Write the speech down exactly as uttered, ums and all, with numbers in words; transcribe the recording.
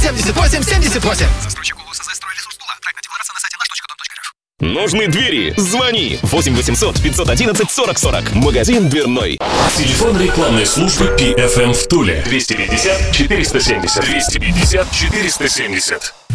семьдесят восемь семьдесят восемь. Застройщик ООО СЗ «Стройресурс Тула». Проектная декларация на сайте наш точка дом точка рф. Нужны двери? Звони восемь восемьсот пятьсот одиннадцать сорок сорок. Магазин дверной. Телефон рекламной службы пи эф эм в Туле. двести пятьдесят четыреста семьдесят. двести пятьдесят четыреста семьдесят.